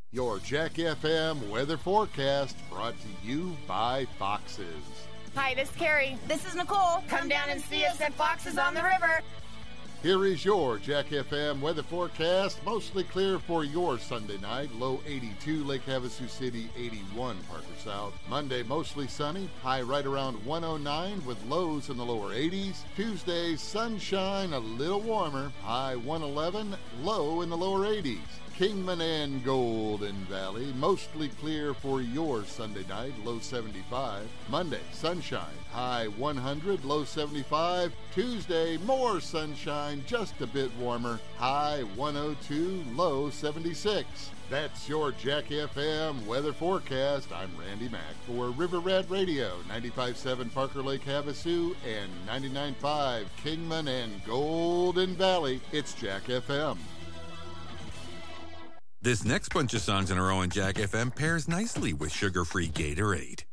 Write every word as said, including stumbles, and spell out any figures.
Your Jack F M weather forecast brought to you by Foxes. Hi, this is Carrie. This is Nicole. Come down and see us at Foxes on the River. Here is your Jack F M weather forecast. Mostly clear for your Sunday night. Low eighty-two, Lake Havasu City eighty-one, Parker South. Monday, mostly sunny. High right around one oh nine with lows in the lower eighties. Tuesday, sunshine, a little warmer. High one eleven, low in the lower eighties. Kingman and Golden Valley, mostly clear for your Sunday night, low seventy-five. Monday, sunshine, high one hundred, low seventy-five. Tuesday, more sunshine, just a bit warmer, high one oh two, low seventy-six. That's your Jack F M weather forecast. I'm Randy Mack for River Rat Radio, ninety-five point seven Parker Lake Havasu and ninety-nine point five Kingman and Golden Valley. It's Jack F M. This next bunch of songs in a row on Jack F M pairs nicely with sugar-free Gatorade.